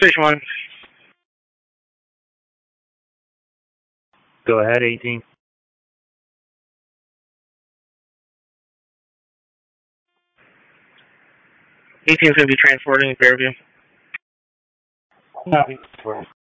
Station 1. Go ahead, 18. 18's going to be transporting Fairview. Copy.